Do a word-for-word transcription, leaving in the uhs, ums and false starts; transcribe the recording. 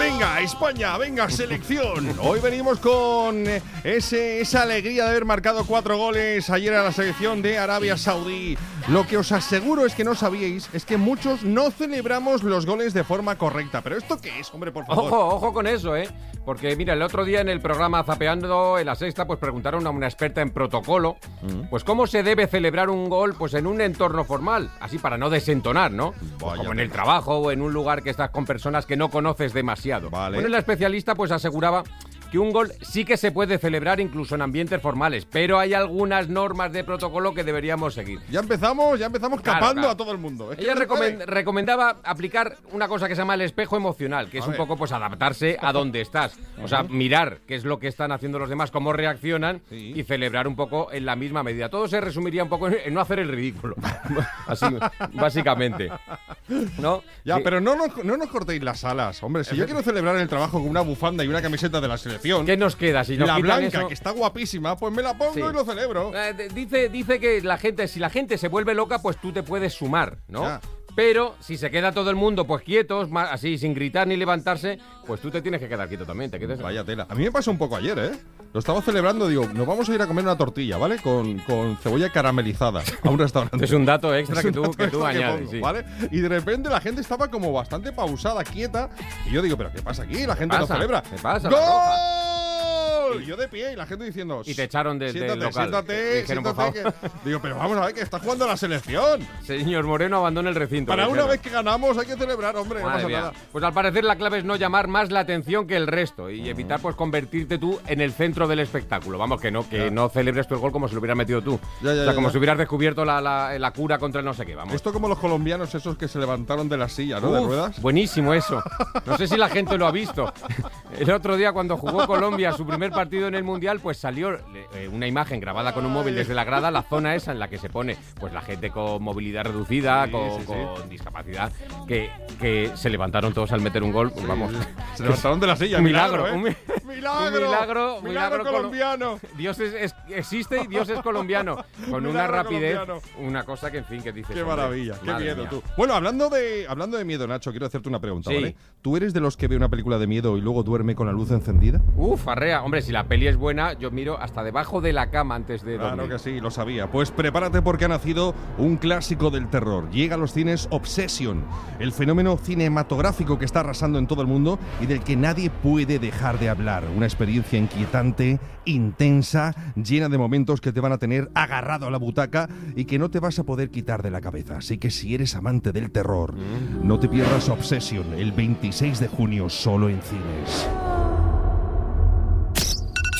Venga, España, venga, selección. Hoy venimos con ese, esa alegría de haber marcado cuatro goles ayer a la selección de Arabia Saudí. Lo que os aseguro es que no sabíais es que muchos no celebramos los goles de forma correcta. ¿Pero esto qué es, hombre, por favor? Ojo, ojo con eso, ¿eh? Porque, mira, el otro día en el programa Zapeando, en la sexta, pues preguntaron a una experta en protocolo, mm. pues cómo se debe celebrar un gol pues en un entorno formal, así para no desentonar, ¿no? Pues como en el trabajo o en un lugar que estás con personas que no conoces demasiado. Vale. Bueno, la especialista pues aseguraba que un gol sí que se puede celebrar incluso en ambientes formales, pero hay algunas normas de protocolo que deberíamos seguir. Ya empezamos, ya empezamos Claro, capando claro. a todo el mundo. Es que Ella no recomend- recomendaba aplicar una cosa que se llama el espejo emocional, que es A un ver. poco pues adaptarse a donde estás. O sea, mirar qué es lo que están haciendo los demás, cómo reaccionan Sí. y celebrar un poco en la misma medida. Todo se resumiría un poco en, en no hacer el ridículo. Así, básicamente. ¿No? Ya, Sí. pero no nos, no nos cortéis las alas, hombre. Si yo quiero celebrar en el trabajo con una bufanda y una camiseta de la selección, ¿Qué nos queda si nos la quitan blanca, eso? que está guapísima, pues me la pongo Sí. y lo celebro. Eh, de- dice, dice que la gente, si la gente se vuelve loca, pues tú te puedes sumar, ¿no? Ya. Pero si se queda todo el mundo pues quietos, ma- así sin gritar ni levantarse, pues tú te tienes que quedar quieto también. Te quedes... Vaya tela. A mí me pasó un poco ayer, ¿eh? Lo estaba celebrando, digo, nos vamos a ir a comer una tortilla, ¿vale? Con, con cebolla caramelizada a un restaurante. Es un dato extra Es que un tú, dato que tú extra que añades, pongo, sí. ¿vale? Y de repente la gente estaba como bastante pausada, quieta. Y yo digo, ¿pero qué pasa aquí? La gente no pasa? celebra. ¿Qué pasa? La ¡Gol! Y yo de pie y la gente diciendo... Y te echaron de- del siéntate, local. Siéntate, Dijeron, por siéntate. Que... Digo, pero vamos a ver que está jugando la selección. Señor Moreno, abandona el recinto. Para le una dijeron. vez que ganamos hay que celebrar, hombre. No Madre pasa mía. nada. Pues al parecer la clave es no llamar más la atención que el resto y evitar pues convertirte tú en el centro del espectáculo. Vamos, que no que Ya. no celebres tú el gol como si lo hubieras metido tú. Ya, ya, o sea, ya, como ya. si hubieras descubierto la, la, la cura contra el no sé qué, vamos. Esto como los colombianos esos que se levantaron de la silla, ¿no? De Uf, ruedas. buenísimo eso. No sé si la gente lo ha visto. El otro día cuando jugó Colombia su primer partido en el Mundial, pues salió eh, una imagen grabada con un móvil desde la grada, la zona esa en la que se pone pues la gente con movilidad reducida, Sí, con, sí, sí. con discapacidad, que, que se levantaron todos al meter un gol. Pues vamos. Se levantaron de la silla. Un milagro, ¿eh? un mi- milagro. un milagro, Milagro milagro colo- colombiano. Dios es, es- existe y Dios es colombiano. Con una Milagro rapidez, colombiano. una cosa que en fin que dices. Qué hombre, maravilla, qué madre miedo mía. tú. Bueno, hablando de hablando de miedo, Nacho, quiero hacerte una pregunta, Sí. ¿vale? ¿Tú eres de los que ve una película de miedo y luego duerme con la luz encendida? Uf, arrea. Hombre, si la peli es buena, yo miro hasta debajo de la cama antes de Claro dormir. que sí, lo sabía. Pues prepárate porque ha nacido un clásico del terror. Llega a los cines Obsession, el fenómeno cinematográfico que está arrasando en todo el mundo y del que nadie puede dejar de hablar. Una experiencia inquietante, intensa, llena de momentos que te van a tener agarrado a la butaca y que no te vas a poder quitar de la cabeza. Así que si eres amante del terror, no te pierdas Obsession el veintiséis de junio solo en cines.